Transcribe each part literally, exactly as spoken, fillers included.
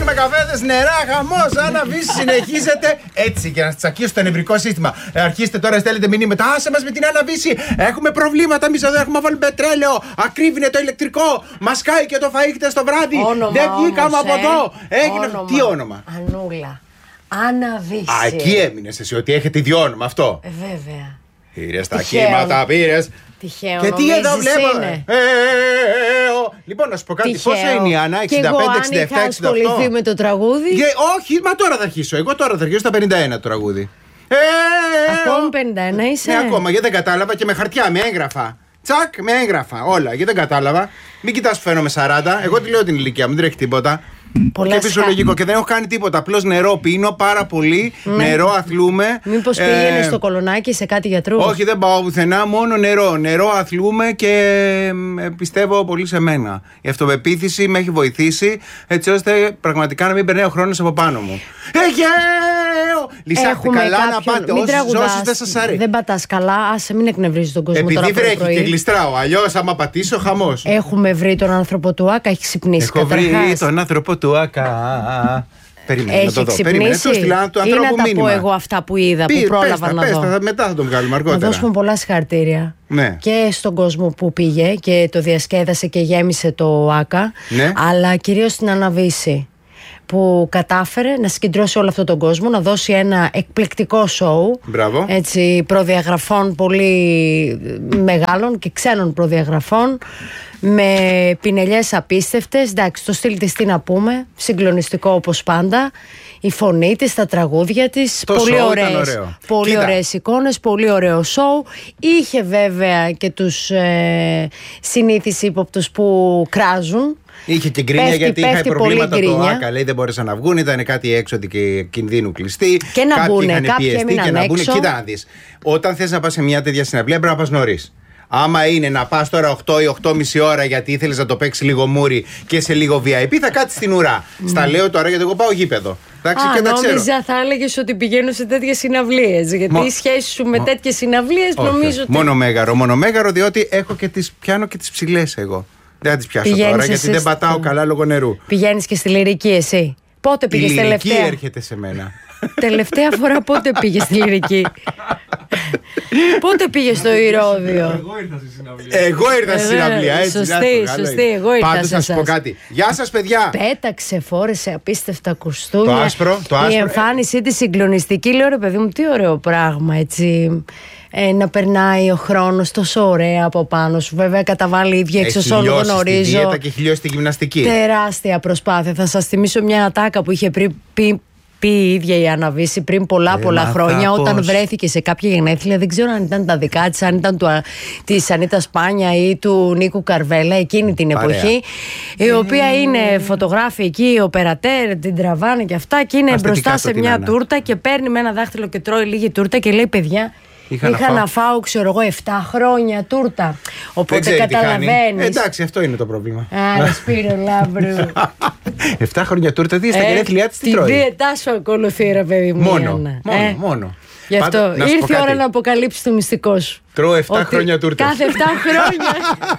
Πίνουμε καφέδες, νερά, χαμός. Άννα Βύση συνεχίζεται έτσι για να τσακίσει το νευρικό σύστημα. Ε, αρχίστε τώρα, στέλνετε μηνύματα. Άσε μας με την Άννα Βύση. Έχουμε προβλήματα. Εμείς εδώ έχουμε βάλει πετρέλαιο. Ακρίβεινε το ηλεκτρικό. Μας κάει και το φαΐ στο βράδυ. Όνομα, δεν βγήκαμε όμως, από ε. εδώ. Έγινε. Όνομα. Τι όνομα? Ανούλα. Άννα Βύση. Α, εκεί έμεινες εσύ, ότι έχετε δύο όνομα αυτό. Ε, βέβαια. Πήρες τα κύματα, πήρες. Τυχαίο. Και τι εδώ βλέπω. Είναι. Ε, ε, ε, ο. Λοιπόν, να σου πω κάτι. Τυχαίο. Πόσο είναι η Άννα, εξήντα πέντε, εξήντα επτά, εξήντα οκτώ. Και εγώ αν είχα ασχοληθεί με το τραγούδι. Και, όχι, μα τώρα θα αρχίσω. Εγώ τώρα θα αρχίσω στα πενήντα ένα το τραγούδι. Ε, Ακόμη πενήντα ένα είσαι. Ναι, ακόμα, γιατί δεν κατάλαβα και με χαρτιά, με έγγραφα. Τσακ, με έγγραφα. Όλα, γιατί δεν κατάλαβα. Μην κοιτάς που φαίνομαι σαράντα. Εγώ τη λέω την ηλικία μου, δεν τρέχει τίποτα. Πολλά Και φυσιολογικό και δεν έχω κάνει τίποτα. Απλώς νερό πίνω πάρα πολύ. Ναι. Νερό αθλούμε. Μήπως ε, πήγαινε στο Κολονάκι σε κάτι γιατρού? Όχι, δεν πάω πουθενά, μόνο νερό. Νερό αθλούμε και ε, πιστεύω πολύ σε μένα. Η αυτοπεποίθηση με έχει βοηθήσει έτσι ώστε πραγματικά να μην περνάει ο χρόνος από πάνω μου. Εγέω! Λυσάχτε καλά να πάτε. Όσοι δεν σας αρέσει. Δεν πατάς καλά, άσε μην εκνευρίζει τον κόσμο. Επειδή τώρα βρέχει πρωί. και γλιστράω. Αλλιώς, άμα πατήσω, χαμός. Έχουμε βρει τον άνθρωπο του Άκα, έχει ξυπνήσει. Έχω βρει καταρχάς. τον άνθρωπο του Άκα. Περίμενε Έχει να το δω. ξυπνήσει. Περίμενε, του στείλα του ή ανθρώπου να τα μήνυμα. πω εγώ αυτά που είδα, Πει, που πρόλαβα πες τα, να πες δω. τα, μετά θα τον βγάλουμε αργότερα. Να δώσουμε πολλά συγχαρητήρια. Ναι. Και στον κόσμο που πήγε και το διασκέδασε και γέμισε το Άκα. Ναι. Αλλά κυρίως στην Άννα Βύση, που κατάφερε να συγκεντρώσει όλο αυτόν τον κόσμο, να δώσει ένα εκπληκτικό σοου. Μπράβο. Έτσι, προδιαγραφών πολύ μεγάλων και ξένων προδιαγραφών, με πινελιές απίστευτες. Εντάξει, το στυλ της τι να πούμε, συγκλονιστικό όπως πάντα. Η φωνή της, τα τραγούδια της, το πολύ show ωραίες, ήταν ωραίο. πολύ Κοίτα. ωραίες εικόνες, πολύ ωραίο σοου. Είχε βέβαια και τους ε, συνήθεις ύποπτους που κράζουν. Είχε και γκρίνια Πέφτει, γιατί πέφτει είχαν προβλήματα πολύ το γκρίνια. Άκα. Λέει δεν μπόρεσαν να βγουν, ήταν κάτι έξοδοι και κινδύνου κλειστή. Και να κάποιοι μπουνε, είχαν κάποιοι πιεστεί έμειναν και να μπουν. έξω. Κοίτα να δεις. Όταν θες να πας σε μια τέτοια συναυλία πρέπει να πας νωρίς. Άμα είναι να πας τώρα οκτώ ή οκτώ και μισή ώρα γιατί ήθελες να το παίξεις λίγο μούρι και σε λίγο βι άι πι, θα κάτσεις στην ουρά. Mm. Στα λέω τώρα γιατί εγώ πάω γήπεδο. Εντάξει, Α, και τα ξέρω. νόμιζα θα έλεγες ότι πηγαίνω σε τέτοιες συναυλίες. Γιατί Μο... η σχέση σου με Μο... τέτοιες συναυλίες όχι, νομίζω όχι. ότι. Μόνο μέγαρο, μόνο μέγαρο, διότι έχω και τις, πιάνω και τις ψηλές εγώ. Δεν θα τις πιάσω Πηγαίνεις τώρα γιατί εσύ δεν πατάω στο... καλά λόγω νερού. Πηγαίνεις και στη λυρική εσύ? Πότε πήγες Η τελευταία? λυρική έρχεται σε μένα. Τελευταία φορά πότε πήγες στη λυρική? Πότε πήγες στο Ηρώδειο? Εγώ ήρθα στη συναυλία. Εγώ ήρθα στη συναυλία, έτσι. Σωστή, σωστή, εγώ ήρθα. Πάντως να σου πω κάτι. Γεια σας, παιδιά. Πέταξε, φόρεσε απίστευτα κουστούμια. Το άσπρο, το άσπρο. Η εμφάνισή της συγκλονιστική. Λέω ρε παιδί μου, τι ωραίο πράγμα έτσι. Ε, να περνάει ο χρόνος τόσο ωραία από πάνω σου. Βέβαια, καταβάλει η ίδια εξ όσων γνωρίζω. Στη δίαιτα και έχει λιώσει τη γυμναστική. Τεράστια προσπάθεια. Θα σας θυμίσω μια ατάκα που είχε πριν πει. πει η ίδια η Άννα Βύση πριν πολλά πολλά Έμαθα χρόνια, πώς. όταν βρέθηκε σε κάποια γενέθλια, δεν ξέρω αν ήταν τα δικά της, αν ήταν του, της Ανίτα Σπάνια ή του Νίκου Καρβέλα εκείνη την Παρέα. εποχή, η οποία είναι φωτογράφη εκεί, ο περατέρ, την τραβάνε και αυτά, και είναι Άστε τι μπροστά κάτω σε την μια Άννα. τούρτα και παίρνει με ένα δάχτυλο και τρώει λίγη τούρτα και λέει παιδιά, Είχα είχα, να φάω. να φάω, ξέρω εγώ, επτά χρόνια τούρτα. Δεν Οπότε ξέρει τι κάνει. καταλαβαίνεις. Εντάξει, αυτό είναι το πρόβλημα. Άρα Σπύρο Λάμπρου. Εφτά χρόνια τούρτα, δει στα Ε, γενέθλιά τη τι Τη τρώει. δίαιτά σου ακολουθεί, ρε παιδί μου. η Μόνο, Άννα. μόνο, Ε, μόνο. Γι' αυτό Πάντα, να σου πω ήρθε η ώρα κάτι. να αποκαλύψει το μυστικό σου. Τρώω εφτά Ότι χρόνια τούρτες. Κάθε εφτά χρόνια.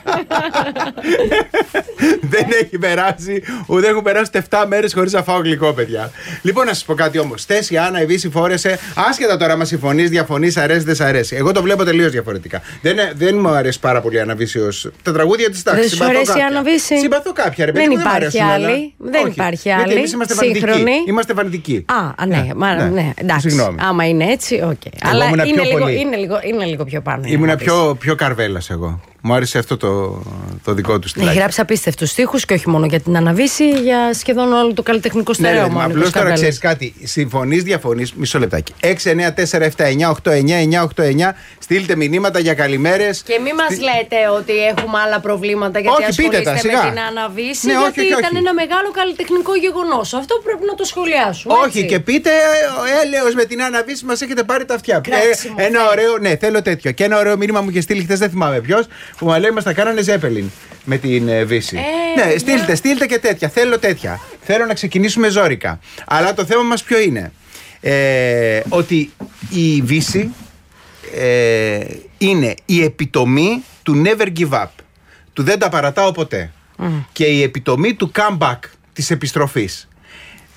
Δεν έχει περάσει, ούτε έχουν περάσει εφτά μέρες χωρίς να φάω γλυκό, παιδιά. Λοιπόν, να σας πω κάτι όμως. Θες η Άννα η Βύση φόρεσε, άσχετα τώρα μα συμφωνείς, διαφωνείς, αρέσει, δεν σ' αρέσει. Εγώ το βλέπω τελείως διαφορετικά. Δεν, δεν μου αρέσει πάρα πολύ η Άννα Βύση ως τα τραγούδια της τάξης. Δεν σου αρέσει η Άννα Βύση? Συμπαθώ κάποια, ρε Δεν παιδί μου, υπάρχει αρέσουν, αλλά- άλλη. Δεν Όχι. υπάρχει Γιατί άλλη. εμείς είμαστε φανητικοί. Σύγχρονη. Είμαστε φανητικοί. Α, ναι, μα, ναι. ναι, εντάξει. Συγγνώμη. Άμα είναι έτσι, οκ. Αλλά ήμουνα είναι πιο λίγο, πολύ. είναι, λίγο, είναι λίγο πιο πάνω. η Ήμουνα Άννα Βύση. πιο, πιο καρβέλας εγώ. Μου άρεσε αυτό το, το δικό του Έχει στυλάκι. γράψει απίστευτους στίχους και όχι μόνο για την Άννα Βύση, για σχεδόν όλο το καλλιτεχνικό Ναι, στερέωμα. απλώς τώρα ξέρεις κάτι. Συμφωνείς, διαφωνείς. Μισό λεπτάκι. έξι εννιά τέσσερα επτά εννιά οκτώ εννιά εννιά οκτώ εννιά. Στείλτε μηνύματα για καλημέρες. Και μην μας λέτε ότι έχουμε άλλα προβλήματα γιατί Όχι, πείτε τα, ασχολείστε σιγά. με την Άννα Βύση, Ναι, όχι, γιατί όχι, όχι. ήταν ένα μεγάλο καλλιτεχνικό γεγονός. Αυτό πρέπει να το σχολιάσουμε. Όχι, έτσι. και πείτε ε, έλεος με την Άννα Βύση, μας έχετε πάρει τα αυτιά. Κράξιμο, ένα θέλει. ωραίο, ναι, θέλω τέτοιο. Και ένα ωραίο μήνυμα μου είχε στείλει χθες, δεν θυμάμαι ποιος, που μου λέει μας τα κάνανε Ζέπελιν με την ε, Βύση. Ε, ναι, στείλτε, για... στείλτε και τέτοια. Θέλω τέτοια. Θέλω να ξεκινήσουμε ζόρικα. Αλλά το θέμα μας ποιο είναι. Ε, ότι η Βύση ε, είναι η επιτομή του never give up. Του δεν τα παρατάω ποτέ. Mm. Και η επιτομή του comeback, της επιστροφής.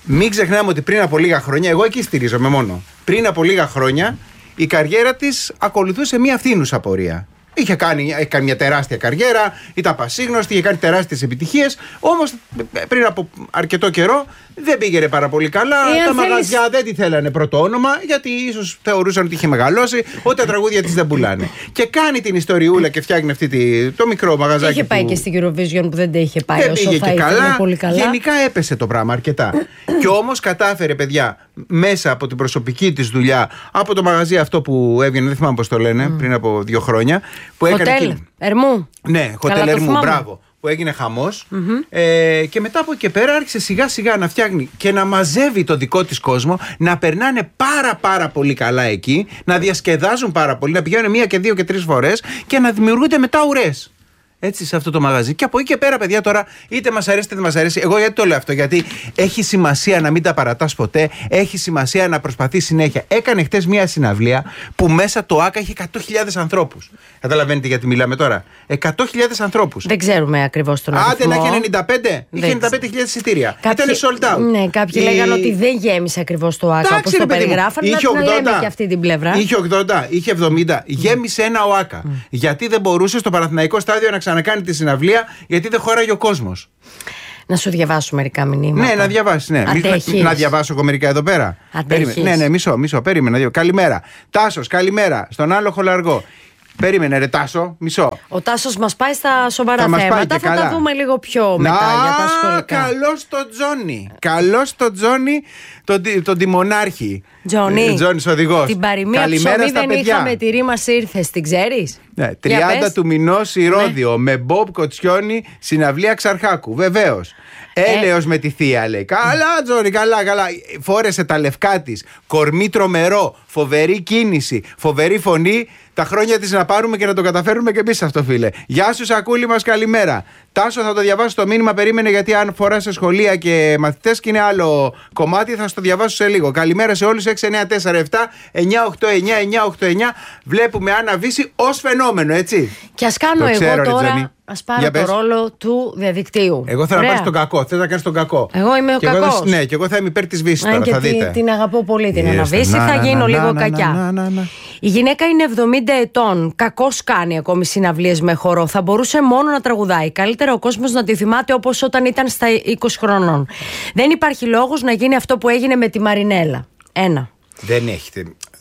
Μην ξεχνάμε ότι πριν από λίγα χρόνια, εγώ εκεί στηρίζομαι μόνο. Πριν από λίγα χρόνια η καριέρα της ακολουθούσε μια φθήνουσα πορεία. Είχε κάνει, είχε κάνει μια τεράστια καριέρα, ήταν πασίγνωστη, είχε κάνει τεράστιες επιτυχίες. Όμως πριν από αρκετό καιρό δεν πήγαινε πάρα πολύ καλά. Ε, τα θέλεις... μαγαζιά δεν τη θέλανε πρώτο όνομα, γιατί ίσως θεωρούσαν ότι είχε μεγαλώσει, ότι τα τραγούδια της δεν πουλάνε. Και κάνει την ιστοριούλα και φτιάχνει αυτή τη, το μικρό μαγαζάκι. Είχε πάει που... και στην Eurovision που δεν τα είχε πάει. Δεν όσο πήγε θα και καλά. Πολύ καλά. Γενικά έπεσε το πράγμα αρκετά. Και όμως κατάφερε, παιδιά, μέσα από την προσωπική της δουλειά, από το μαγαζί αυτό που έβγαινε, δεν θυμάμαι πώς το λένε, mm. πριν από δύο χρόνια. Χοτέλ Ερμού. Ναι, Χοτέλ Ερμού, μπράβο. Που έγινε χαμός. Mm-hmm. Ε, και μετά από εκεί και πέρα άρχισε σιγά σιγά να φτιάχνει και να μαζεύει το δικό της κόσμο, να περνάνε πάρα πάρα πολύ καλά εκεί, να διασκεδάζουν πάρα πολύ, να πηγαίνουν μία και δύο και τρεις φορές και να δημιουργούνται μετά ουρές. Έτσι, σε αυτό το μαγαζί. Και από εκεί και πέρα, παιδιά, τώρα είτε μας αρέσει είτε δεν μας αρέσει. Εγώ γιατί το λέω αυτό? Γιατί έχει σημασία να μην τα παρατάς ποτέ. Έχει σημασία να προσπαθείς συνέχεια. Έκανε χτες μια συναυλία που μέσα το ΆΚΑ είχε εκατό χιλιάδες ανθρώπους. Καταλαβαίνετε γιατί μιλάμε τώρα? εκατό χιλιάδες ανθρώπους. Δεν ξέρουμε ακριβώς τον αριθμό. Άντε να έχει ενενήντα πέντε. Είχε ενενήντα πέντε χιλιάδες εισιτήρια. Κάποιοι... Ήταν sold out. Ναι, κάποιοι Η... λέγανε ότι δεν γέμισε ακριβώς το ΆΚΑ όπως το περιγράφανε. Είχε να λέμε και αυτή την πλευρά. Είχε ογδόντα, είχε εβδομήντα. Mm. Γέμισε ένα ο ΆΚΑ. Mm. Γιατί δεν μπορούσε στο Παναθηναϊκό στάδιο να να κάνει τη συναυλία, γιατί δεν χώραγε ο κόσμος. Να σου διαβάσω μερικά μηνύματα. Ναι, να διαβάσει. Ναι. Αντέχεις. Να διαβάσω εγώ μερικά εδώ πέρα. Αντέχεις. Ναι, ναι, μισό, μισό. Περίμενα. Καλημέρα. Τάσος, καλημέρα. Στον άλλο χολαργό. Περίμενε, ρε Τάσο, μισό. Ο Τάσος μας πάει στα σοβαρά θα θέματα. Θα καλά. τα δούμε λίγο πιο μετά να, για τα σχολικά. Καλώς τον Τζόνι. Καλώς τον Τζόνι, τον, τον τιμονάρχη. Τζόνι, Τζόνις οδηγός. Την παροιμία ψωμί δεν παιδιά. Είχαμε, τη ρήμα ήρθες, την ξέρεις? Ναι, τριάντα του μηνός Ηρώδιο, ναι. Με Μπομπ Κοτσιόνι, συναυλία Ξαρχάκου. Βεβαίως. Έλεος ε. με τη θεία, λέει. Καλά, Τζόνι, καλά, καλά. Φόρεσε τα λευκά της. Κορμί τρομερό. Φοβερή κίνηση. Φοβερή φωνή. Τα χρόνια της να πάρουμε και να το καταφέρουμε και εμείς αυτό, φίλε. Γεια σου, Σακούλη μας, καλημέρα. Τάσο, θα το διαβάσω το μήνυμα. Περίμενε, γιατί αν φοράς σε σχολεία και μαθητές και είναι άλλο κομμάτι, θα σου το διαβάσω σε λίγο. Καλημέρα σε όλους. έξι εννιά τέσσερα επτά εννιά οκτώ εννιά εννιά οκτώ εννιά. Βλέπουμε Άννα Βύση ως φαινόμενο, έτσι. Και ας κάνω το εγώ ξέρω, τώρα. Ας πάρω το ρόλο του διαδικτύου. Εγώ θέλω Ωραία. να πάρεις τον κακό. Θες να κάνεις τον κακό. Εγώ είμαι ο κακός. Ναι, και εγώ θα είμαι υπέρ της Βύσης τώρα. Και θα δείτε. Την, την αγαπώ πολύ την Άννα Βύση. Θα γίνω λίγο κακιά. Η γυναίκα είναι εβδομήντα ετών. Κακώς κάνει ακόμη συναυλίες με χορό. Θα μπορούσε μόνο να τραγουδάει. Καλύτερα ο κόσμος να τη θυμάται όπως όταν ήταν στα είκοσι χρονών. Δεν υπάρχει λόγος να γίνει αυτό που έγινε με τη Μαρινέλα. Ένα. Δεν έχετε.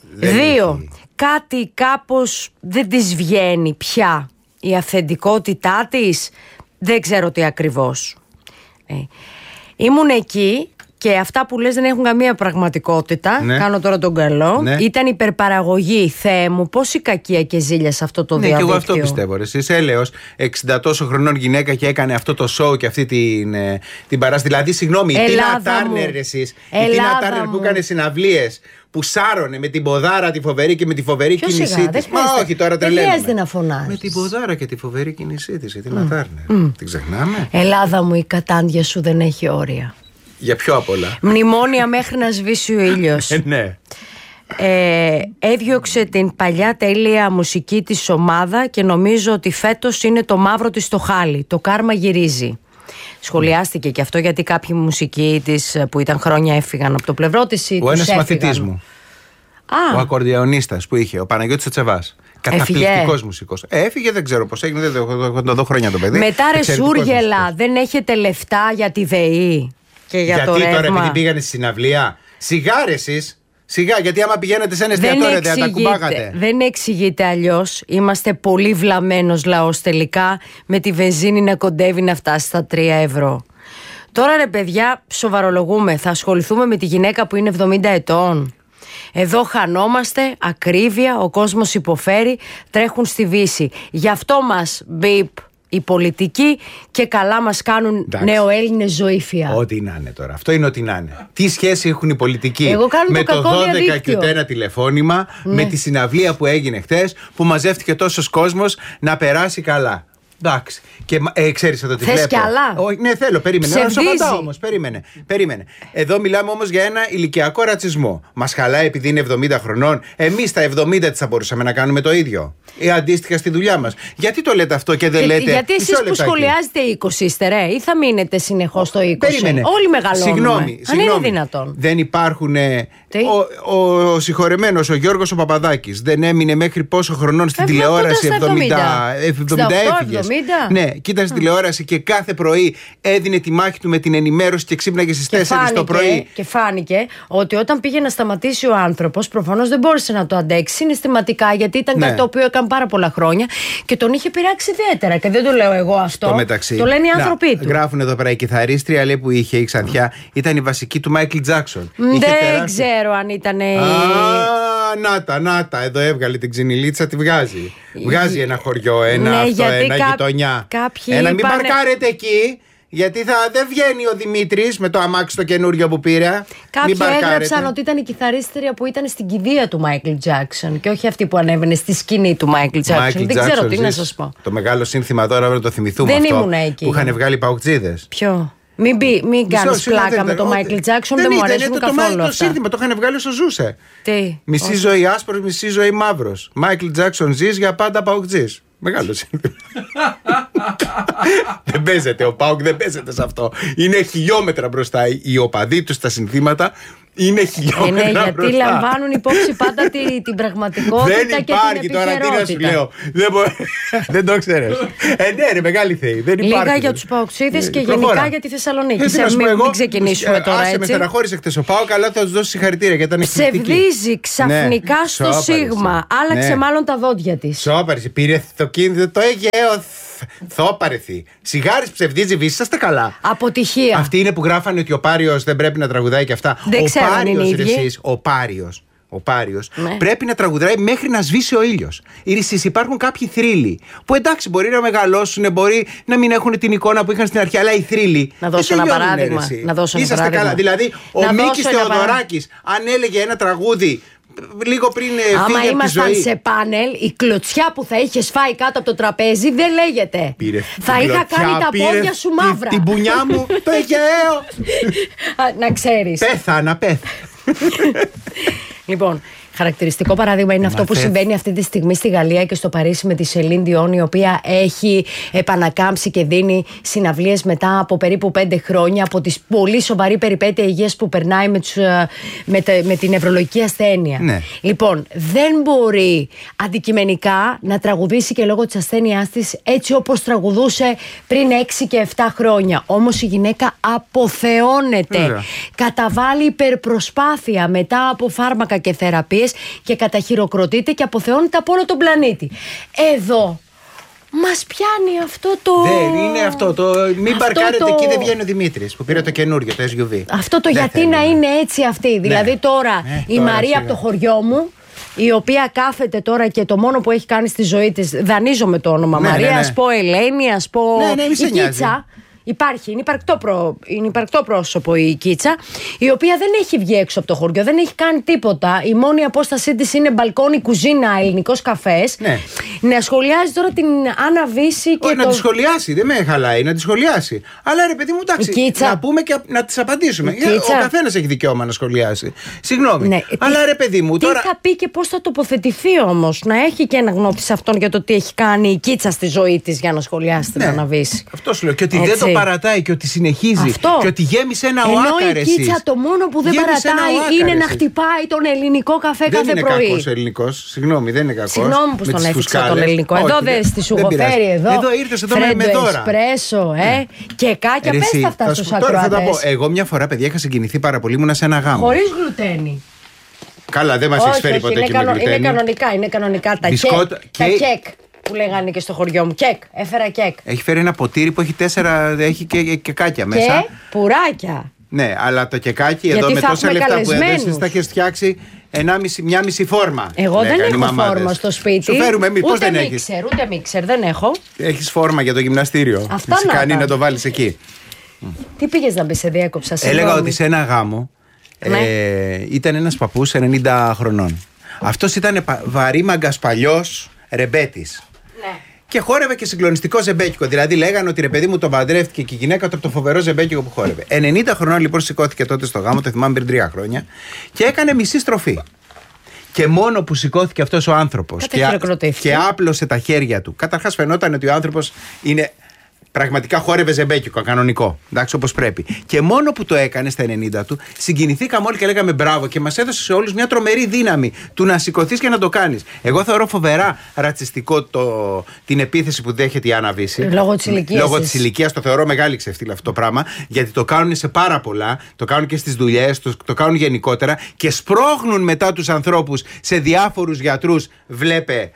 Δύο. Έχει. Κάτι κάπως δεν της βγαίνει πια. Η αυθεντικότητά της, δεν ξέρω τι ακριβώς. Ε, ήμουν εκεί και αυτά που λες δεν έχουν καμία πραγματικότητα. Ναι. Κάνω τώρα τον καλό. Ναι. Ήταν υπερπαραγωγή. Θεέ μου, πόση κακία και ζήλια σε αυτό το ναι, διαδίκτυο. Ναι, και εγώ αυτό πιστεύω. Εσύ είσαι έλεος εξήντα τόσο χρονών γυναίκα και έκανε αυτό το show και αυτή την, την παράσταση. Δηλαδή, συγγνώμη, η Τίνα Τάρνερ, εσείς. Η Τίνα Τάρνερ που έκανε συναυλίες. Που σάρωνε με την ποδάρα τη φοβερή και με τη φοβερή Ποιος κίνησή της. Μα όχι, τώρα τρελαίνουμε. Δεν χρειάζεται να φωνάζεις. Με την ποδάρα και τη φοβερή κίνησή της, η Τίνα mm. Τάρνερ. Mm. Την ξεχνάμε. Ελλάδα μου, η κατάντια σου δεν έχει όρια. Για πιο απ' όλα. Μνημόνια μέχρι να σβήσει ο ήλιος. ε, ναι. Ε, έδιωξε την παλιά τέλεια μουσική της ομάδα και νομίζω ότι φέτος είναι το μαύρο της στο χάλι. Το κάρμα γυρίζει. Σχολιάστηκε και αυτό γιατί κάποιοι μουσικοί της που ήταν χρόνια έφυγαν από το πλευρό της. Ο ένας μαθητής μου. Α. Ο ακορδιαονίστας που είχε, ο Παναγιώτης Τσεβάς. Καταπληκτικός μουσικός. Έφυγε, δεν ξέρω πώς έγινε, δεν έχω το δω χρόνια το παιδί. Μετά ρε Σούργελα, δεν έχετε λεφτά για τη ΔΕΗ και για γιατί το ρεύμα. Γιατί τώρα επειδή πήγανε στη συναυλία. Σιγά ρε εσείς. Σιγά, γιατί άμα πηγαίνετε σε ένα εστιατόριο δεν τα κουμπάγατε. Δεν εξηγείται αλλιώς. Είμαστε πολύ βλαμμένος λαός τελικά, με τη βενζίνη να κοντεύει να φτάσει στα τρία ευρώ. Τώρα ρε παιδιά, σοβαρολογούμε. Θα ασχοληθούμε με τη γυναίκα που είναι εβδομήντα ετών. Εδώ χανόμαστε, ακρίβεια, ο κόσμος υποφέρει, τρέχουν στη Βύση. Γι' αυτό μας μπιπ οι πολιτικοί και καλά μας κάνουν νεοέλληνες ζωήφια. Ό,τι να είναι τώρα. Αυτό είναι ό,τι να είναι. Τι σχέση έχουν οι πολιτικοί με το, το δώδεκα και ούτε ένα τηλεφώνημα, ναι. με τη συναυλία που έγινε χτες, που μαζεύτηκε τόσος κόσμος να περάσει καλά. Εντάξει. Και ε, ξέρεις εδώ τι Θες βλέπω. κι άλλα? Ο, ναι, θέλω, περίμενε. Να σου Ψευδίζει. απαντάω όμως. Περίμενε. περίμενε. Εδώ μιλάμε όμως για ένα ηλικιακό ρατσισμό. Μας χαλάει επειδή είναι εβδομήντα χρονών. Εμείς στα εβδομήντα της θα μπορούσαμε να κάνουμε το ίδιο. Ή αντίστοιχα στη δουλειά μας. Γιατί το λέτε αυτό και δεν Και, λέτε. γιατί εσείς που σχολιάζετε είκοσι είστε, ρε, ή θα μείνετε συνεχώς στο είκοσι? Περίμενε. Όλοι μεγαλώνουμε. Συγγνώμη, Αν είναι δυνατόν. Δεν υπάρχουν. Ε, ο ο, ο συγχωρεμένος, ο Γιώργος ο Παπαδάκης, δεν έμεινε μέχρι πόσο χρονών στην τηλεόραση? εβδομήντα. εβδομήντα έφυγε. Ναι, κοίταζε τηλεόραση και κάθε πρωί έδινε τη μάχη του με την ενημέρωση και ξύπναγε στις τέσσερις το πρωί. Και φάνηκε ότι όταν πήγε να σταματήσει ο άνθρωπος, προφανώς δεν μπόρεσε να το αντέξει συναισθηματικά, γιατί ήταν Ναι. κάτι το οποίο έκανε πάρα πολλά χρόνια και τον είχε πειράξει ιδιαίτερα. Και δεν το λέω εγώ αυτό. Το, μεταξύ, το λένε οι να, άνθρωποι του. Γράφουν εδώ πέρα η κιθαρίστρια, λέει, που είχε η Ξανθιά, ήταν η βασική του Μάικλ Τζάκσον. Δεν ξέρω αν ήταν. Α, νάτα, νάτα, εδώ έβγαλε την ξυνηλίτσα, τη βγάζει. Βγάζει ένα χωριό, ένα Ναι, αυτό, γιατί ένα κά- γειτονιά. κάποιοι Ένα, μην είπανε- παρκάρετε εκεί, γιατί θα, δεν βγαίνει ο Δημήτρης με το αμάξι το καινούριο που πήρε. Κάποιοι Μην έγραψαν ότι ήταν η κιθαρίστρια που ήταν στην κηδεία του Μάικλ Τζάκσον και όχι αυτή που ανέβαινε στη σκηνή του Μάικλ Τζάκσον. Δεν ξέρω τι να σας πω. Το μεγάλο σύνθημα τώρα να το θυμηθούμε. Δεν αυτό, ήμουν εκεί. που είχαν βγάλει οι παουτζίδες. Ποιο? Μην, μπει, μην Μισό, κάνεις συγγνώμη, πλάκα δεν με ήταν, τον όχι, Μάικλ Τζάκσον, δεν δεν μου ήταν, αρέσουν το, το, καθόλου το, το αυτά. σύνθημα το είχαν βγάλει στο Ζούσε. Τι? Μισή όχι. ζωή άσπρος, μισή ζωή μαύρος. Μάικλ Τζάκσον ζεις για πάντα παουτζής. Μεγάλο σύνθημα. Δεν παίζεται, ο Πάουκ δεν παίζεται σε αυτό. Είναι χιλιόμετρα μπροστά οι οπαδοί του στα συνθήματα. Είναι χιλιόμετρα Ε, ναι, γιατί μπροστά. λαμβάνουν υπόψη πάντα τη, την πραγματικότητα Δεν και υπάρχει την τώρα, τι να σου επικαιρότητα. λέω. Δεν, μπο... δεν το ξέρεις. Ε, ναι, ρε, μεγάλη θεή. Δεν Λίγα υπάρχει. για τους Παοξίδες Ε, και προχώρα. γενικά για τη Θεσσαλονίκη. Ε, τι να Σε, σου πω μην, εγώ, μην ξεκινήσουμε ε, τώρα άσε, με έτσι. στεναχώρησε χτες ο Πάοκ, αλλά θα του δώσω συγχαρητήρια γιατί ήταν εκπληκτική. Ψευδίζει ξαφνικά Ναι, στο σώπαρισε. Σίγμα. Άλλαξε Ναι. μάλλον τα δόντια της. Σώπαρισε, πήρε το κίνδυνο, το Αιγαίο. Θόπαρηθη. Σιγάρις ψευδίζει, βύση, είστε καλά. Αποτυχία. Αυτοί είναι που γράφανε ότι ο Πάριος δεν πρέπει να τραγουδάει και αυτά. Δεν ο ξέρω αν Πάριος, είναι ρε ίδιοι. εσείς, ο Πάριος. Ο Πάριος Ναι. πρέπει να τραγουδάει μέχρι να σβήσει ο ήλιος. Εσείς, υπάρχουν κάποιοι θρύλοι που εντάξει μπορεί να μεγαλώσουν, μπορεί να μην έχουν την εικόνα που είχαν στην αρχή, αλλά οι θρύλοι. Να δώσω δεν ένα τελειώνουν, παράδειγμα. ρε, εσύ. Να δώσω ένα Είσαστε παράδειγμα. καλά. Δηλαδή, ο Να Μίκης δώσω ένα Θεοδωράκης, αν έλεγε ένα τραγούδι λίγο πριν ε, Άμα φύγει από τη ήμασταν ζωή. σε πάνελ, η κλωτσιά που θα είχε φάει κάτω από το τραπέζι δεν λέγεται. Πήρε θα την είχα κλωτσιά, κάνει τα πήρε πόδια σου τη- μαύρα. Την πουνιά μου, το Αιγαίο. Α, να ξέρεις. Πέθανα, πέθανα. Λοιπόν, χαρακτηριστικό παράδειγμα είναι αυτό που Μαθαίς. συμβαίνει αυτή τη στιγμή στη Γαλλία και στο Παρίσι με τη Σελίν Διόν, η οποία έχει επανακάμψει και δίνει συναυλίες μετά από περίπου πέντε χρόνια από τη πολύ σοβαρή περιπέτεια υγείας που περνάει με, τους, ε, με, τε- με την νευρολογική ασθένεια. Ναι. Λοιπόν, δεν μπορεί αντικειμενικά να τραγουδήσει και λόγω της ασθένειάς της έτσι όπως τραγουδούσε πριν έξι και επτά χρόνια. Όμως η γυναίκα αποθεώνεται. Βέβαια. Καταβάλει υπερπροσπάθεια μετά από φάρμακα και θεραπείες και καταχειροκροτείται και αποθεώνεται από όλο τον πλανήτη. Εδώ μας πιάνει αυτό το... Δεν είναι αυτό. Το... Μην Αυτό παρκάρετε το- εκεί, δεν βγαίνει ο Δημήτρης που πήρε το καινούριο, το ες γιου βι. Αυτό το Δεν γιατί θέλει. να είναι έτσι αυτή. Δηλαδή τώρα Ε, η τώρα, Μαρία σιγά. από το χωριό μου, η οποία κάθεται τώρα και το μόνο που έχει κάνει στη ζωή της, δανείζω με το όνομα Ναι, Μαρία, ναι, ναι. ας πω Ελένη, ας πω Ναι, ναι, μη σε η νοιάζει. Κίτσα. Υπάρχει, είναι υπαρκτό, προ, είναι υπαρκτό πρόσωπο η Κίτσα, η οποία δεν έχει βγει έξω από το χωριό, δεν έχει κάνει τίποτα. Η μόνη απόστασή της είναι μπαλκόνι, κουζίνα, ελληνικός καφές. Ναι. Να σχολιάζει τώρα την Άννα Βύση και Όχι, να το... τη σχολιάσει, δεν με χαλάει, να τη σχολιάσει. Αλλά ρε παιδί μου, εντάξει, Η Κίτσα. να πούμε και να τη απαντήσουμε. Η Κίτσα. Ο καθένας έχει δικαίωμα να σχολιάσει. Συγγνώμη. Ναι, Αλλά τι- ρε παιδί μου, τι τώρα. θα πει και πώς θα τοποθετηθεί όμως. Να έχει και ένα γνώτη σε αυτόν για το τι έχει κάνει η Κίτσα στη ζωή της για να σχολιάσει την Ναι. Άννα Βύση. Αυτό σου λέω. Και ότι Έτσι. δεν το παρατάει και ότι συνεχίζει. Αυτό. Και ότι γέμισε ένα Ενώ οάκα, ρε η Κίτσα εσείς. το μόνο που δεν Γέμισε ένα παρατάει οάκα, είναι ρε να εσείς. χτυπάει τον ελληνικό καφέ Δεν κάθε είναι πρωί. κακός ο ελληνικός. Συγγνώμη, δεν είναι κακός. Συγγνώμη που Με τον τις έφτιαξα τον φουσκάλες. ελληνικό. Όχι, Εδώ δεν- δεν στη σου δεν έχω πειράζει. φέρει εδώ. Εδώ ήρθες εδώ με- με Φρέντο δώρα. εσπρέσο, ε. Και κάκια, Ρε πες εσύ, τα αυτά θα στους σου- Τώρα θα τα πω. ακροατές. Εγώ μια φορά, παιδιά, είχα συγκινηθεί πάρα πολύ. Ήμουνα σε ένα γάμο. Χωρίς γλουτένι. Καλά, δεν μας έχει Όχι, φέρει όχι, ποτέ είναι, και με κανο- είναι γλουτένι. κανονικά, είναι κανονικά τα Μπισκότα κεκ. και- Τα κεκ που λέγανε και στο χωριό μου. Κεκ, έφερα κεκ. Έχει φέρει ένα ποτήρι που έχει τέσσερα. Έχει και, και κεκάκια μέσα. Και πουράκια. Ναι, αλλά το κεκάκι Γιατί εδώ με θα τόσα έχουμε λεφτά που έδωσε καλεσμένους. θα έχει φτιάξει ενάμιση, μια μισή φόρμα. Εγώ δεν λέγανε οι έχω μαμάδες. φόρμα στο σπίτι. Σου φέρουμε εμείς, πώς Ούτε δεν έχεις. μίξερ, ούτε μίξερ, δεν έχω. Έχεις φόρμα για το γυμναστήριο. Αυτά Σε να κάνει τα. να το βάλεις εκεί. Τι πήγες να μπει, σε διέκοψα, Έλεγα συγγνώμη. ότι σε ένα γάμο Ναι. ε, ήταν ένας παππούς ενενήντα χρονών. Αυτός ήταν πα- βαρύ μαγκασπαλιός ρεμπέτης. Ναι. Και χόρευε και συγκλονιστικό ζεμπέκικο. Δηλαδή, λέγανε ότι ρε παιδί μου τον παντρεύτηκε και η γυναίκα του από το φοβερό ζεμπέκικο που χόρευε. ενενήντα χρονών λοιπόν σηκώθηκε τότε στο γάμο, το θυμάμαι πριν τρία χρόνια, και έκανε μισή στροφή. Και μόνο που σηκώθηκε αυτός ο άνθρωπος και, και άπλωσε τα χέρια του. Καταρχάς φαινόταν ότι ο άνθρωπος είναι. Πραγματικά χόρευε ζεμπέκικο, κανονικό. Εντάξει, όπως πρέπει. Και μόνο που το έκανε στα ενενήντα του, συγκινηθήκαμε όλοι και λέγαμε μπράβο και μας έδωσε σε όλους μια τρομερή δύναμη του να σηκωθείς και να το κάνεις. Εγώ θεωρώ φοβερά ρατσιστικό το, την επίθεση που δέχεται η Άννα Βύση. Λόγω της ηλικίας. Λόγω της ηλικίας το θεωρώ μεγάλη ξεφτύλα αυτό το πράγμα. Γιατί το κάνουν σε πάρα πολλά, το κάνουν και στις δουλειές, το, το κάνουν γενικότερα και σπρώχνουν μετά τους ανθρώπους σε διάφορους γιατρούς. Βλέπε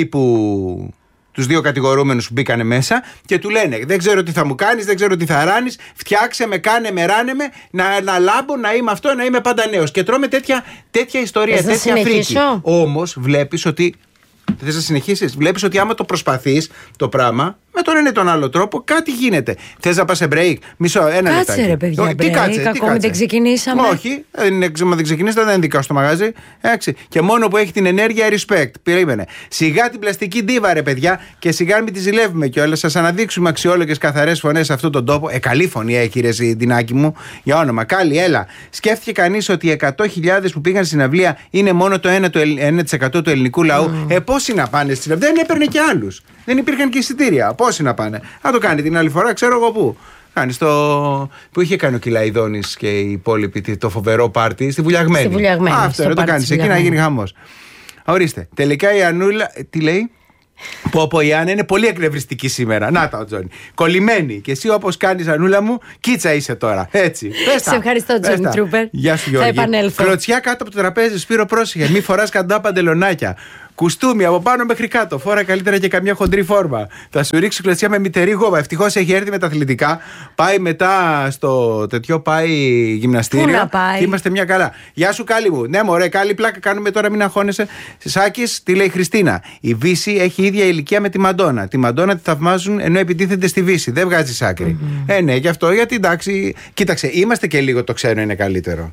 τύπου. Τους δύο κατηγορούμενους που μπήκανε μέσα και του λένε: δεν ξέρω τι θα μου κάνεις, δεν ξέρω τι θα ράνεις. Φτιάξε με, κάνε με, ράνε με, να, να λάμπω, να είμαι αυτό, να είμαι πάντα νέος. Και τρώμε τέτοια, τέτοια ιστορία, Θες τέτοια φρίκη. Όμως βλέπεις ότι. Θες να συνεχίσεις? Βλέπεις ότι άμα το προσπαθείς το πράγμα, με τον ένα ή τον άλλο τρόπο κάτι γίνεται. Θες να πας σε break? Μισό, ένα λεπτό. Κάτσε ρε παιδιά, break. Τι κάτσε, ακόμη τι κάτσε. Δεν ξεκινήσαμε. Όχι, δεν, δεν ξεκινήσατε, δεν είναι δικά στο μαγάζι. Έτσι. Και μόνο που έχει την ενέργεια, respect. Περίμενε. Σιγά την πλαστική ντίβα, ρε παιδιά, και σιγά μην τη ζηλεύουμε κιόλας. Σας αναδείξουμε αξιόλογες καθαρές φωνές σε αυτόν τον τόπο. Ε, καλή φωνή έχει ρε Δινάκη μου, για όνομα. Καλή, έλα. Σκέφτηκε κανείς ότι οι εκατό χιλιάδες που πήγαν στην αυλία είναι μόνο το ένα τοις εκατό του ελληνικού λαού. Mm. Ε, πόσοι να πάνε στην αυλία? Δεν έπαιρνε κι άλλους. Δεν υπήρχαν και εισιτήρια. Πόσοι να πάνε? Να το κάνει την άλλη φορά, ξέρω εγώ πού. Κάνει στο. Που είχε κάνει ο Κυλαϊδόνης και οι υπόλοιποι το φοβερό πάρτι στη Βουλιαγμένη. Στη Βουλιαγμένη. Α, αυτό, να το κάνει. Εκεί να γίνει χαμός. Ορίστε. Τελικά η Ανούλα. Τι λέει? Πω πω η Άννα είναι πολύ εκνευριστική σήμερα. Να τα ο Τζόνι. Κολλημένη. Και εσύ όπως κάνεις, Ανούλα μου, κίτσα είσαι τώρα. Έτσι. Σε ευχαριστώ, Τζόνι Τρούπερ. Γεια σου, Γιώργη. Θα επανέλθω. Κλωτσιά κάτω από το τραπέζι, Σπύρο, πρόσεχε. Μη φοράς καντά παντελονάκια. Κουστούμι από πάνω μέχρι κάτω. Φόρα καλύτερα και καμιά χοντρή φόρμα. Θα σου ρίξει κλωτσιά με μητερή γόβα. Ευτυχώς έχει έρθει με τα αθλητικά. Πάει μετά στο τέτοιο, πάει γυμναστήριο. Πού να πάει? Και είμαστε μια καλά. Γεια σου, Κάλλη μου. Ναι, μωρέ, καλή πλάκα κάνουμε τώρα, μην αγχώνεσαι. Σάκης, τι λέει η Χριστίνα? Η Βύση έχει ίδια ηλικία με τη Μαντόνα. Τη Μαντόνα τη θαυμάζουν ενώ επιτίθενται στη Βύση. Δεν βγάζει άκρη. Mm-hmm. Ε, ναι, γι' αυτό, γιατί εντάξει. Κοίταξε, είμαστε και λίγο το ξένο είναι καλύτερο.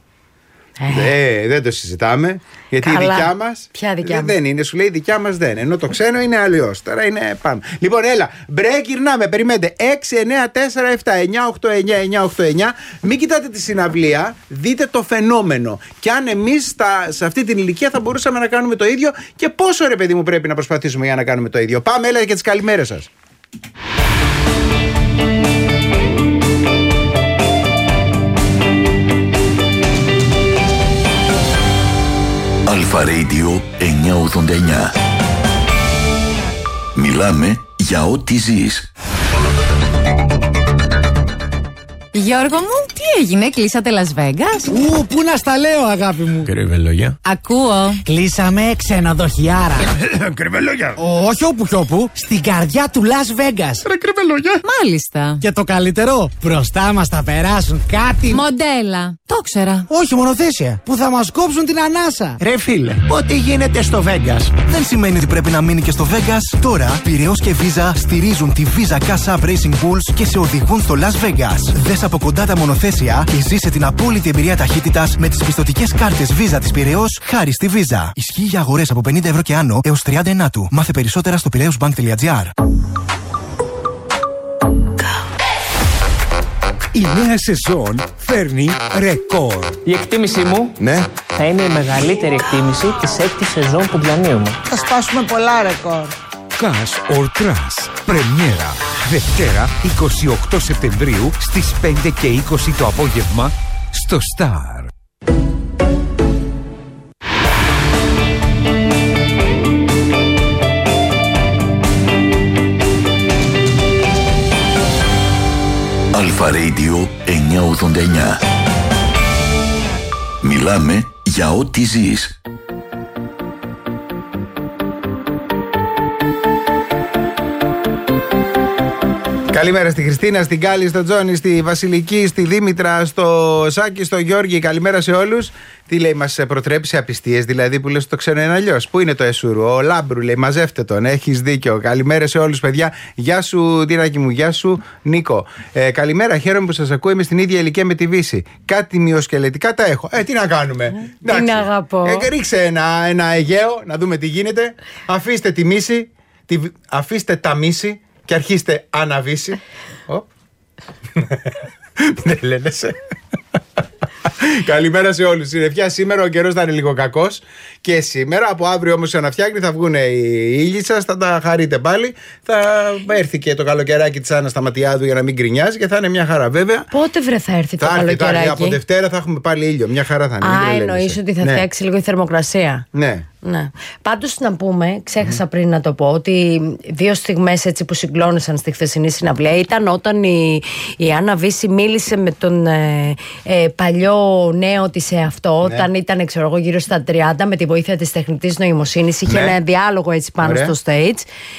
Ε. Ε, δεν το συζητάμε. Γιατί καλά. Η δικιά μας. Ποια δικιά δεν μας? Είναι, σου λέει η δικιά μας δεν. Ενώ το ξένο είναι αλλιώς. Τώρα είναι πάμε. Λοιπόν, έλα. Μπρέκ, γυρνάμε. Περιμένετε. έξι εννιά τέσσερα επτά εννιά οκτώ εννιά εννιά οκτώ εννιά. Μην κοιτάτε τη συναυλία. Δείτε το φαινόμενο. Και αν εμείς σε αυτή την ηλικία θα μπορούσαμε να κάνουμε το ίδιο. Και πόσο ρε παιδί μου πρέπει να προσπαθήσουμε για να κάνουμε το ίδιο. Πάμε, έλα και τις καλημέρες σας. Αλφα Radio εννιακόσια ογδόντα εννιά. Μιλάμε για ό,τι ζεις. Γιώργο μου, τι έγινε, κλείσατε Las Vegas? Ου, πού να στα λέω, αγάπη μου. Κρυβελόγια. Ακούω. Κλείσαμε ξενοδοχιάρα. Κρυβελόγια. Όχι όπου κι όπου, στην καρδιά του Las Vegas. Ρε κρυβελόγια. Μάλιστα. Και το καλύτερο, μπροστά μας θα περάσουν κάτι. Μοντέλα. Το ξέρα. Όχι μονοθέσια, που θα μας κόψουν την ανάσα. Ρε φίλε, ό,τι γίνεται στο Vegas δεν σημαίνει ότι πρέπει να μείνει και στο Vegas. Τώρα, Πειραιώς και Visa στηρίζουν τη Visa Cash App Racing Bulls και σε οδηγούν στο Las Vegas. Δες από κοντά τα μονοθέσια και ζήσε την απόλυτη εμπειρία ταχύτητας με τις πιστωτικές κάρτες Visa της Πειραιώς χάρη στη Visa. Ισχύει για αγορές από πενήντα ευρώ και άνω έως τριάντα εννιά του. Μάθε περισσότερα στο πειραιώσμπανκ τελεία τζι άρ. Η νέα σεζόν φέρνει ρεκόρ. Η εκτίμησή μου ναι. θα είναι η μεγαλύτερη εκτίμηση της έκτης σεζόν που διανύουμε. Θα σπάσουμε πολλά ρεκόρ. Cash or Trash. Πρεμιέρα Δευτέρα εικοστή ογδόη Σεπτεμβρίου στις πέντε και είκοσι το απόγευμα στο Star. Αλφα Radio εννιακόσια ογδόντα εννιά. Μιλάμε για ό,τι ζεις. Καλημέρα στη Χριστίνα, στην Κάλλη, στον Τζόνι, στη Βασιλική, στη Δήμητρα, στο Σάκη, στο Γιώργη. Καλημέρα σε όλους. Τι λέει, μας προτρέπει σε απιστίες, δηλαδή που λες το ξένο είναι αλλιώς. Πού είναι το Εσούρου? Ο Λάμπρου λέει, μαζεύτε τον, έχεις δίκιο. Καλημέρα σε όλους, παιδιά. Γεια σου, Τινάκη μου, γεια σου, Νίκο. Ε, καλημέρα, χαίρομαι που σας ακούω. Είμαι στην ίδια ηλικία με τη Βύση. Κάτι μειοσκελετικά τα έχω. Ε, τι να κάνουμε. Την αγαπώ. Ε, ρίξε ένα, ένα Αιγαίο, να δούμε τι γίνεται. Αφήστε τη μίση. Τη, αφήστε τα μίση και αρχίστε αναβίση. Δεν λένε σε. Καλημέρα σε όλους. Συννεφιά σήμερα, ο καιρός θα είναι λίγο κακός. Και σήμερα, από αύριο όμως ξαναφτιάχνει, θα βγουν οι ήλιοι σας, θα τα χαρείτε πάλι. Θα έρθει και το καλοκαιράκι της Άννας Σταματιάδου για να μην γκρινιάζει και θα είναι μια χαρά, βέβαια. Πότε βρε θα έρθει το θα καλοκαιράκι? έρθει, από Δευτέρα θα έχουμε πάλι ήλιο. Μια χαρά θα είναι. Α, εννοείς ότι θα ναι. φτιάξει λίγο η θερμοκρασία. Ναι. Ναι. Πάντως να πούμε, ξέχασα mm. πριν να το πω, ότι δύο στιγμές έτσι που συγκλώνησαν στη χθεσινή συναυλία ήταν όταν η, η Άννα Βύση μίλησε με τον ε, ε, παλιό νέο της εαυτό, ναι. όταν ήταν ξέρω εγώ γύρω στα τριάντα, με τη βοήθεια της τεχνητής νοημοσύνης. Είχε ναι. ένα διάλογο έτσι πάνω Ωραία. στο stage.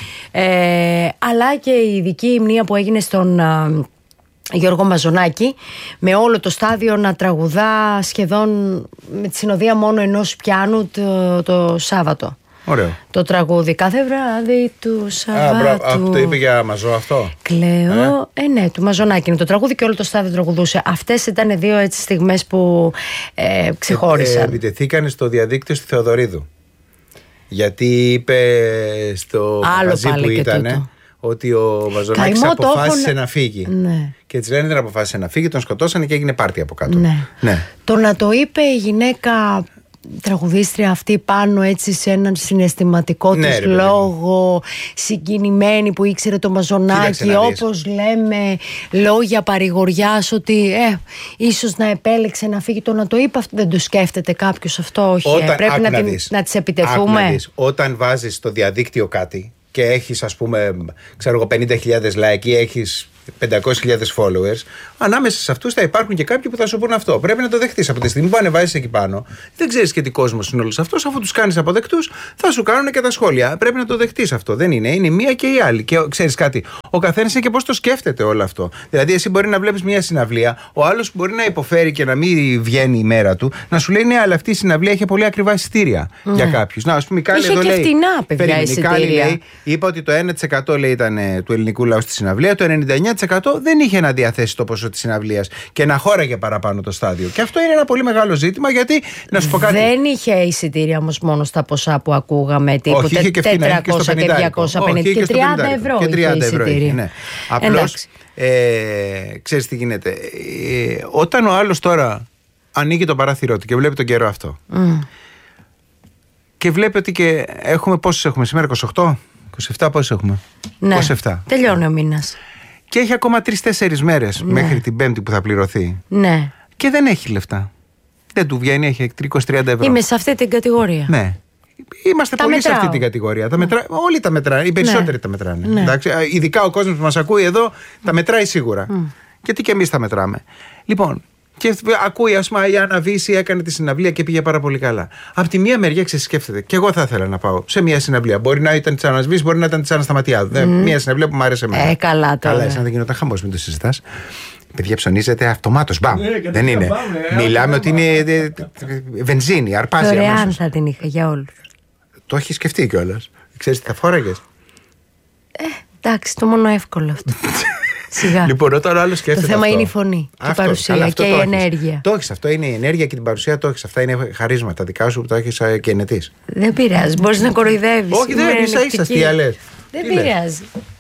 Ε, αλλά και η ειδική υμνία που έγινε στον Γιώργο Μαζονάκη, με όλο το στάδιο να τραγουδά σχεδόν με τη συνοδεία μόνο ενός πιάνου το, το Σάββατο. Ωραίο. Το τραγούδι κάθε βράδυ του Σαββάτου. Α, αυτό είπε για Μαζό αυτό. Κλαίω. Ε, ε ναι, του Μαζονάκη είναι το τραγούδι και όλο το στάδιο τραγουδούσε. Αυτές ήταν δύο έτσι στιγμές που ε, ξεχώρισαν. Ε, ε, επιτεθήκανε στο διαδίκτυο στη Θεοδωρίδου. Γιατί είπε στο μαζί που ήταν ότι ο Μαζονάκης αποφάσισε να φύγει. Ναι. Και έτσι λένε δεν αποφάσισε να φύγει, τον σκοτώσανε και έγινε πάρτι από κάτω. Ναι. Ναι. Το να το είπε η γυναίκα τραγουδίστρια αυτή πάνω έτσι σε έναν συναισθηματικό ναι, της λόγο, συγκινημένη που ήξερε το Μαζονάκη, όπως λέμε λόγια παρηγοριάς ότι ε, ίσως να επέλεξε να φύγει. Το να το είπε αυτό δεν το σκέφτεται κάποιος αυτό? Όχι. Όταν, ε, πρέπει να, να, την, να τις επιτεθούμε. Όταν βάζεις στο διαδίκτυο κάτι και έχεις ας πούμε ξέρω εγώ πενήντα χιλιάδες like ή έχεις πεντακόσιες χιλιάδες followers, ανάμεσα σε αυτούς θα υπάρχουν και κάποιοι που θα σου πούν αυτό. Πρέπει να το δεχτείς. Από τη στιγμή που ανεβάζεις εκεί πάνω, δεν ξέρεις και τι κόσμος είναι όλος αυτός. Αφού τους κάνεις αποδεκτούς, θα σου κάνουν και τα σχόλια. Πρέπει να το δεχτείς αυτό. Δεν είναι. Είναι η μία και η άλλη. Και ξέρεις κάτι, ο καθένας είναι και πώς το σκέφτεται όλο αυτό. Δηλαδή, εσύ μπορεί να βλέπεις μια συναυλία, ο άλλος μπορεί να υποφέρει και να μην βγαίνει η μέρα του, να σου λέει ναι, αλλά αυτή η συναυλία είχε πολύ ακριβά εισιτήρια mm. για κάποιους. Να, ας πούμε, η Κάλλη εδώ λέει. Φτηνά, παιδιά, λέει, είπα ότι το ένα τοις εκατό λέει, ήταν του ελληνικού λαού στη συναυλία, το ενενήντα εννέα τοις εκατό δεν είχε να διαθέσει το ποσό της συναυλίας και να χώραγε παραπάνω το στάδιο. Και αυτό είναι ένα πολύ μεγάλο ζήτημα, γιατί να σου πω κάτι. Δεν είχε εισιτήρια όμως μόνο στα ποσά που ακούγαμε, τύπου όχι, είχε και τετρακόσια και διακόσια πενήντα και τριάντα ευρώ. Και τριάντα ευρώ είχε, ναι. Απλώς ε, ξέρεις τι γίνεται. Ε, όταν ο άλλος τώρα ανοίγει το παράθυρό του και βλέπει τον καιρό αυτό mm. και βλέπει ότι και έχουμε πόσους έχουμε σήμερα, είκοσι οκτώ, είκοσι επτά πόσους έχουμε? Ναι, είκοσι επτά. Τελειώνει ο μήνας. Και έχει ακόμα τρεις-τέσσερις μέρες ναι. μέχρι την Πέμπτη που θα πληρωθεί. Ναι. Και δεν έχει λεφτά. Δεν του βγαίνει, έχει είκοσι τριάντα ευρώ. Είμαι σε αυτή την κατηγορία. Ναι. Είμαστε τα πολύ μετράω. σε αυτή την κατηγορία. Τα μετρά... Όλοι τα μετράνε. Οι περισσότεροι ναι. τα μετράνε. Ναι. Εντάξει, ειδικά ο κόσμος που μας ακούει εδώ τα μετράει σίγουρα. Mm. Γιατί και εμείς τα μετράμε. Λοιπόν, και ακούει, ας πούμε, η Άννα Βύση έκανε τη συναυλία και πήγε πάρα πολύ καλά. Απ' τη μία μεριά ξεσκέφτεται. Και εγώ θα ήθελα να πάω σε μια συναυλία. Μπορεί να ήταν τη Άννα Βύση, μπορεί να ήταν τη Άννα Σταματιάδου. Mm. Μια συναυλία που μου άρεσε εμένα. Ε, καλά τώρα. Καλά, εσύ να δεν γινόταν χαμός, μην το συζητάς. Παιδιά, ψωνίζεται αυτομάτως. Μπαμ. Ναι, δεν είναι. Πάμε, Μιλάμε ότι είναι δε, δε, βενζίνη, αρπάζει. Δωρεάν θα την είχα για όλους. Το έχει σκεφτεί κιόλας. Ξέρεις τι θα φόραγες? Ε, εντάξει, το μόνο εύκολο αυτό. Σιγά. Λοιπόν, όταν ο άλλος σκέφτεται. Το θέμα αυτό, είναι η φωνή, αυτό, η παρουσία καλά, και η το ενέργεια. Έχεις. Το έχεις αυτό. Είναι η ενέργεια και την παρουσία το έχεις. Αυτά είναι χαρίσματα δικά σου που το έχεις και ενετής. Δεν πειράζει. Μπορείς να κοροϊδεύεις. Όχι, δεν ίσα ίσα αστεία λες. Δεν πειράζει.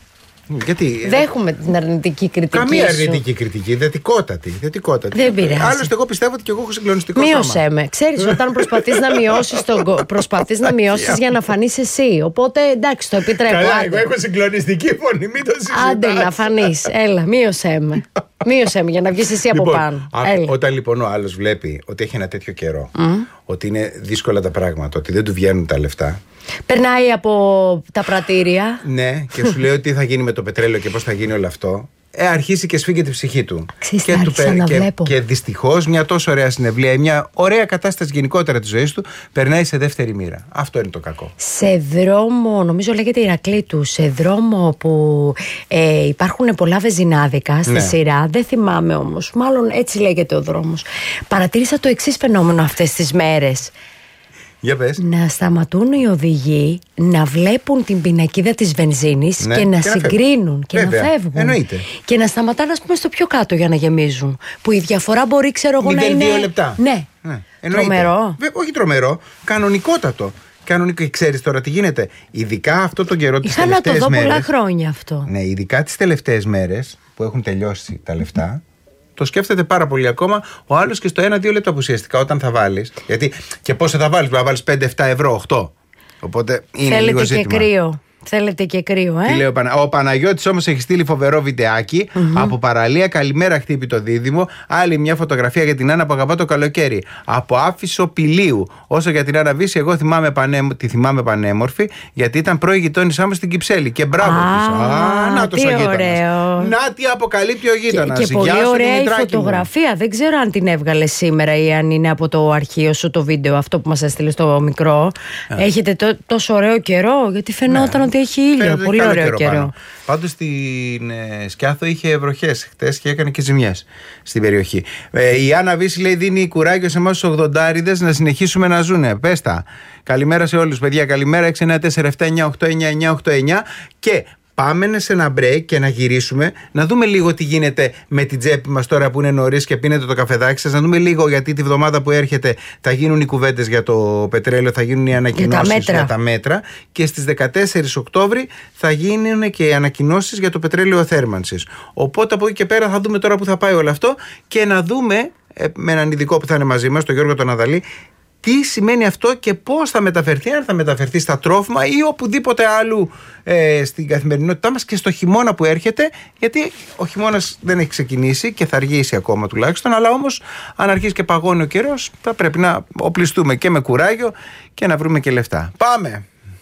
Γιατί. Δέχομαι την αρνητική κριτική. Καμία σου. αρνητική κριτική. Δετικότατη. Δετικότατη. Δεν πειράζει. Άλλωστε, εγώ πιστεύω ότι και εγώ έχω συγκλονιστικό σώμα. Μείωσέ σώμα. με. Ξέρεις, όταν προσπαθείς να μειώσεις τον... προσπαθείς να μειώσεις για να φανείς εσύ. Οπότε εντάξει, το επιτρέπω. Καλά, εγώ έχω συγκλονιστική φωνή. Μην το συζητάς. Άντε να φανείς. Έλα, μείωσέ με. Μείωσέ με για να βγεις εσύ από λοιπόν, πάνω. Α, όταν λοιπόν ο άλλος βλέπει ότι έχει ένα τέτοιο καιρό, mm. ότι είναι δύσκολα τα πράγματα, ότι δεν του βγαίνουν τα λεφτά. Περνάει από τα πρατήρια. Ναι, και σου λέει ότι θα γίνει με το πετρέλαιο και πώς θα γίνει όλο αυτό. Ε, αρχίσει και σφίγγει τη ψυχή του. Ξέρεις, και, του πε... και, και δυστυχώς μια τόσο ωραία συνευλία, μια ωραία κατάσταση γενικότερα της ζωής του, περνάει σε δεύτερη μοίρα. Αυτό είναι το κακό. Σε δρόμο, νομίζω λέγεται Ηρακλήτου, σε δρόμο που ε, υπάρχουν πολλά βεζινάδικα στη ναι. σειρά, δεν θυμάμαι όμως, μάλλον έτσι λέγεται ο δρόμος. Παρατήρησα το εξής φαινόμενο αυτές τις μέρες. Για πες. Να σταματούν οι οδηγοί να βλέπουν την πινακίδα της βενζίνης ναι, και να και συγκρίνουν να και Βέβαια, να φεύγουν. Εννοείται. Και να σταματάνε, ας πούμε, στο πιο κάτω για να γεμίζουν. Που η διαφορά μπορεί, ξέρω εγώ, να είναι. δύο λεπτά. Ναι. ναι. Τρομερό. Βε, όχι τρομερό, κανονικότατο. κανονικά. Και ξέρεις τώρα τι γίνεται. Ειδικά αυτό τον καιρό τις τελευταίες μέρες. Είχα να το δω μέρες, πολλά χρόνια αυτό. Ναι, ειδικά τις τελευταίες μέρες που έχουν τελειώσει τα λεφτά. Το σκέφτεται πάρα πολύ ακόμα. Ο άλλος και στο ένα-δύο λεπτά που ουσιαστικά όταν θα βάλεις. Γιατί και πόσο θα βάλεις, μπορεί να βάλεις πέντε εφτά ευρώ, οκτώ. Οπότε είναι Θέλετε λίγο ζήτημα. Και κρύο. Θέλετε και κρύο, ε. Τι λέει ο, Πανα... ο Παναγιώτης όμως έχει στείλει φοβερό βιντεάκι mm-hmm. από παραλία. Καλημέρα, χτύπη το δίδυμο. Άλλη μια φωτογραφία για την Άννα που αγαπά το καλοκαίρι. Από Άφησο Πηλίου. Όσο για την Άννα Βύση, εγώ θυμάμαι πανέ... τη θυμάμαι πανέμορφη, γιατί ήταν πρώη γειτόνισά μου στην Κυψέλη. Και μπράβο της. Α, να το ωραίο. Να τι αποκαλύπτει ο γείτονας. Και, και πολύ ωραία η φωτογραφία. Μου. Δεν ξέρω αν την έβγαλε σήμερα ή αν είναι από το αρχείο σου το βίντεο αυτό που μας έστειλε στο μικρό. Yeah. Έχετε τό... τόσο ωραίο καιρό, γιατί φαινόταν yeah. ότι έχει ήλιο. Πολύ ωραίο καιρό. καιρό. Πάντως στην ε, Σκιάθο είχε βροχές χτες και έκανε και ζημιές στην περιοχή. Ε, η Άννα Βύση λέει δίνει κουράγιο σε εμάς τους ογδοντάριδες να συνεχίσουμε να ζουνε. Πες τα. Καλημέρα σε όλους, παιδιά. Καλημέρα. έξι εννιά τέσσερα επτά εννιά οκτώ εννιά εννιά οκτώ εννιά. Και πάμε σε ένα break και να γυρίσουμε, να δούμε λίγο τι γίνεται με την τσέπη μας τώρα που είναι νωρίς και πίνετε το καφεδάκι σας. Να δούμε λίγο, γιατί τη βδομάδα που έρχεται θα γίνουν οι κουβέντες για το πετρέλαιο, θα γίνουν οι ανακοινώσεις για, για τα μέτρα. Και στις δεκατέσσερις Οκτώβρη θα γίνουν και οι ανακοινώσεις για το πετρέλαιο θέρμανσης. Οπότε από εκεί και πέρα θα δούμε τώρα που θα πάει όλο αυτό και να δούμε με έναν ειδικό που θα είναι μαζί μας, τον Γιώργο τον Αδαλή, τι σημαίνει αυτό και πώς θα μεταφερθεί, αν θα μεταφερθεί στα τρόφιμα ή οπουδήποτε άλλου ε, στην καθημερινότητά μας και στο χειμώνα που έρχεται, γιατί ο χειμώνας δεν έχει ξεκινήσει και θα αργήσει ακόμα τουλάχιστον, αλλά όμως αν αρχίσει και παγώνει ο καιρός θα πρέπει να οπλιστούμε και με κουράγιο και να βρούμε και λεφτά. Πάμε!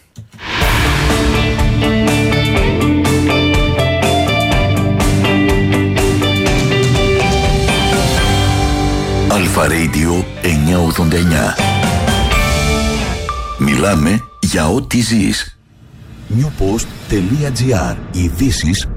Αλφα Radio εννιακόσια ογδόντα εννιά. Μιλάμε για ό,τι ζεις. newpost.gr. Ειδήσεις